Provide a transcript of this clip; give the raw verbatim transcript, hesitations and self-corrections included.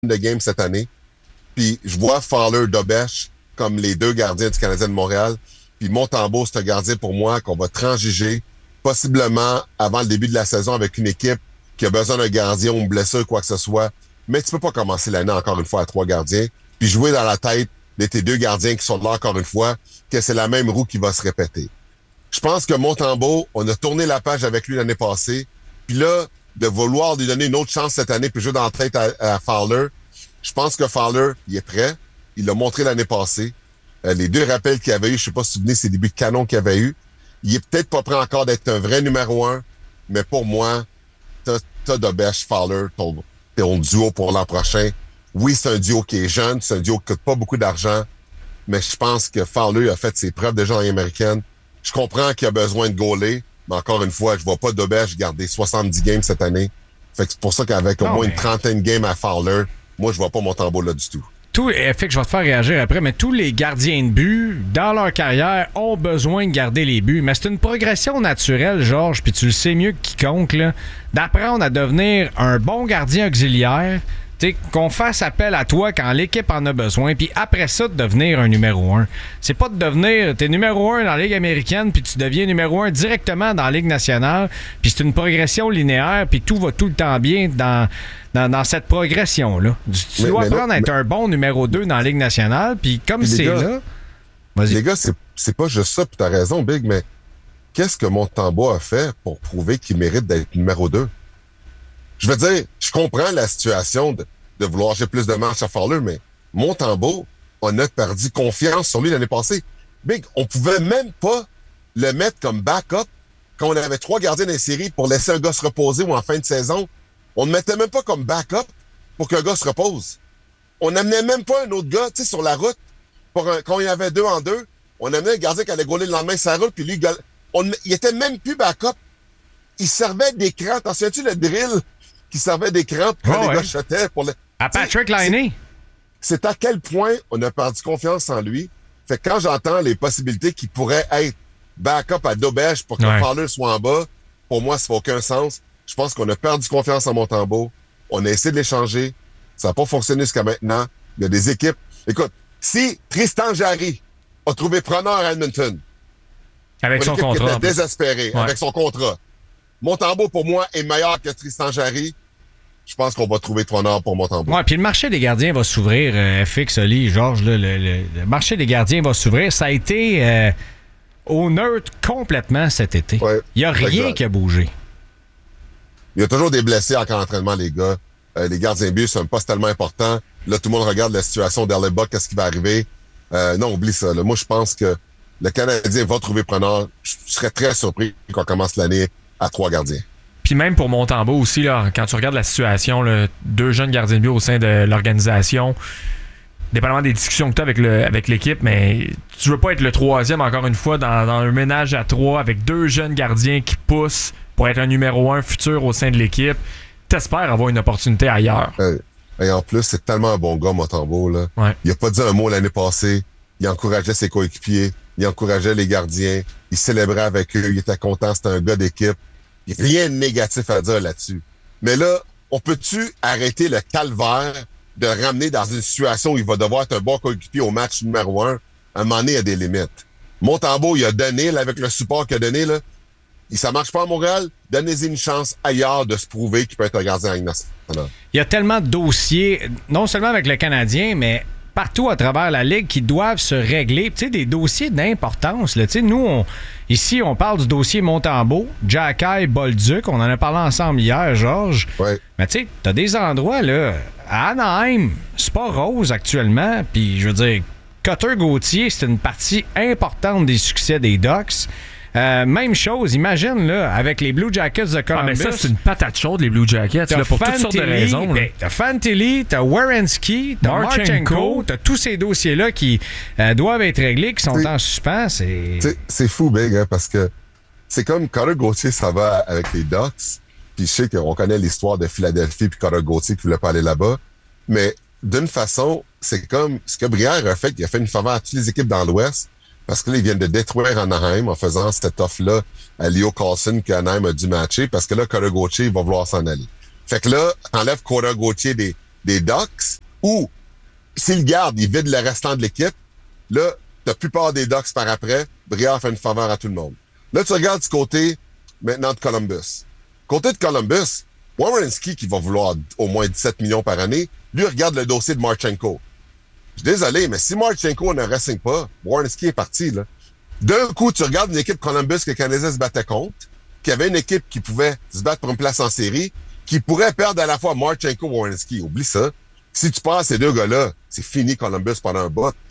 de games cette année. Puis je vois Fowler, Dobesch comme les deux gardiens du Canadien de Montréal. Puis Montembeault, c'est un gardien pour moi qu'on va transiger possiblement avant le début de la saison avec une équipe qui a besoin d'un gardien ou une blessure, quoi que ce soit. Mais tu peux pas commencer l'année encore une fois à trois gardiens puis jouer dans la tête de tes deux gardiens qui sont là encore une fois que c'est la même roue qui va se répéter. Je pense que Montembeault, on a tourné la page avec lui l'année passée. Puis là, de vouloir lui donner une autre chance cette année puis jouer dans la tête à, à Fowler, je pense que Fowler, il est prêt. Il l'a montré l'année passée. Euh, les deux rappels qu'il avait eu, je sais pas si vous vous souvenez, c'est des buts de canon qu'il avait eu. Il est peut-être pas prêt encore d'être un vrai numéro un, mais pour moi, t'as, t'as Dobesch, Fowler, ton, ton duo pour l'an prochain. Oui, c'est un duo qui est jeune, c'est un duo qui coûte pas beaucoup d'argent, mais je pense que Fowler a fait ses preuves déjà dans les américaines. Je comprends qu'il a besoin de goaler, mais encore une fois, je vois pas Dobesch garder soixante-dix games cette année. Fait que c'est pour ça qu'avec au non, moins mais... une trentaine de games à Fowler, moi, je vois pas Montembeault là du tout. Tout, fait que je vais te faire réagir après, mais tous les gardiens de but, dans leur carrière, ont besoin de garder les buts. Mais c'est une progression naturelle, Georges, puis tu le sais mieux que quiconque, là, d'apprendre à devenir un bon gardien auxiliaire, t'sais, qu'on fasse appel à toi quand l'équipe en a besoin, puis après ça, de devenir un numéro un. C'est pas de devenir, t'es numéro un dans la Ligue américaine, puis tu deviens numéro un directement dans la Ligue nationale, puis c'est une progression linéaire, puis tout va tout le temps bien dans... Dans, dans cette progression-là. Tu mais, dois mais apprendre là, à être mais... un bon numéro deux dans la Ligue nationale, puis comme puis c'est gars, là... Vas-y. Les gars, c'est, c'est pas juste ça, puis t'as raison, Big, mais qu'est-ce que Montembeault a fait pour prouver qu'il mérite d'être numéro deux? Je veux dire, je comprends la situation de, de vouloir jouer plus de matchs à Fowler, mais Montembeault, on a perdu confiance sur lui l'année passée. Big, on pouvait même pas le mettre comme backup quand on avait trois gardiens dans les séries pour laisser un gars se reposer ou en fin de saison. On ne mettait même pas comme backup pour qu'un gars se repose. On n'amenait même pas un autre gars, tu sais, sur la route. Pour un, quand il y avait deux en deux, on amenait un gardien qui allait gauler le lendemain sur la route, puis lui, on, il était même plus backup. Il servait d'écran. T'en souviens-tu le drill qui servait d'écran pour oh, les ouais. gars shottaient pour le... À Patrick Laine. C'est, c'est à quel point on a perdu confiance en lui. Fait que quand j'entends les possibilités qu'il pourrait être backup à Dobesch pour que ouais. le Fowler soit en bas, pour moi, ça fait aucun sens. Je pense qu'on a perdu confiance en Montembeault. On a essayé de l'échanger. Ça n'a pas fonctionné jusqu'à maintenant. Il y a des équipes. Écoute, si Tristan Jarry a trouvé preneur à Edmonton, avec son contrat, qui était désespéré, ouais. avec son contrat, Montembeault, pour moi, est meilleur que Tristan Jarry. Je pense qu'on va trouver preneur pour Montembeault. Ouais, puis le marché des gardiens va s'ouvrir. Euh, F X, Oli, Georges, là, le, le, le marché des gardiens va s'ouvrir. Ça a été euh, au neutre complètement cet été. Ouais, il n'y a rien exact. qui a bougé. Il y a toujours des blessés en camp d'entraînement, les gars. Euh, les gardiens de but, c'est un poste tellement important. Là, tout le monde regarde la situation d'Erlebuck, qu'est-ce qui va arriver. Euh, non, oublie ça. Là. Moi, je pense que le Canadien va trouver preneur. Je serais très surpris qu'on commence l'année à trois gardiens. Puis même pour Montembeault aussi, là, quand tu regardes la situation, là, deux jeunes gardiens de but au sein de l'organisation, dépendamment des discussions que tu as avec, le, avec l'équipe, mais tu veux pas être le troisième, encore une fois, dans, dans un ménage à trois avec deux jeunes gardiens qui poussent pour être un numéro un futur au sein de l'équipe. T'espères avoir une opportunité ailleurs. Euh, et en plus, c'est tellement un bon gars, Montembeault, là. Ouais. Il a pas dit un mot l'année passée. Il encourageait ses coéquipiers. Il encourageait les gardiens. Il célébrait avec eux. Il était content. C'était un gars d'équipe. Il n'y a rien de négatif à dire là-dessus. Mais là, on peut-tu arrêter le calvaire de le ramener dans une situation où il va devoir être un bon coéquipier au match numéro un? À un moment donné, il y a des limites. Montembeault, il a donné, là, avec le support qu'il a donné, là, et ça marche pas à Montréal, donnez-y une chance ailleurs de se prouver qu'il peut être un gardien à Ligue nationale. Il y a tellement de dossiers, non seulement avec le Canadien, mais partout à travers la Ligue qui doivent se régler. Tu sais, des dossiers d'importance. Là. Tu sais, nous, on, ici, on parle du dossier Montembeault, Jacky, Bolduc. On en a parlé ensemble hier, Georges. Ouais. Mais tu sais, t'as des endroits, là, à Anaheim, c'est pas rose actuellement. Puis, je veux dire, Cotter-Gauthier, c'est une partie importante des succès des Ducks. Euh, même chose, imagine, là, avec les Blue Jackets de Columbus. Ah, mais ça, c'est une patate chaude, les Blue Jackets, là, pour Fantilli, toutes sortes de raisons. Là. T'as Fantilli, t'as Werenski, t'as Marchenko, t'as tous ces dossiers-là qui euh, doivent être réglés, qui sont c'est, en suspens. C'est... C'est, c'est fou, Big, hein, parce que c'est comme Cotter-Gauthier, ça va avec les Ducks, puis je sais qu'on connaît l'histoire de Philadelphie puis Cotter-Gauthier qui voulait pas aller là-bas, mais d'une façon, c'est comme ce que Brière a fait, il a fait une faveur à toutes les équipes dans l'Ouest, parce que là, ils viennent de détruire Anaheim en faisant cette offre-là à Leo Carlson qu'Anaheim a dû matcher, parce que là, Cotter-Gauthier va vouloir s'en aller. Fait que là, enlève Cotter-Gauthier des, des Ducks, ou s'il garde, il vide le restant de l'équipe, là, t'as plus peur des Ducks par après. Brière fait une faveur à tout le monde. Là, tu regardes du côté, maintenant, de Columbus. Côté de Columbus, Werenski, qui va vouloir au moins dix-sept millions par année, lui, regarde le dossier de Marchenko. Je suis désolé, mais si Marchenko ne re-signe pas, Werenski est parti, là. D'un coup, tu regardes une équipe Columbus que les Canadiens se battaient contre, qui avait une équipe qui pouvait se battre pour une place en série, qui pourrait perdre à la fois Marchenko et Werenski. Oublie ça. Si tu passes ces deux gars-là, c'est fini Columbus pendant un bout.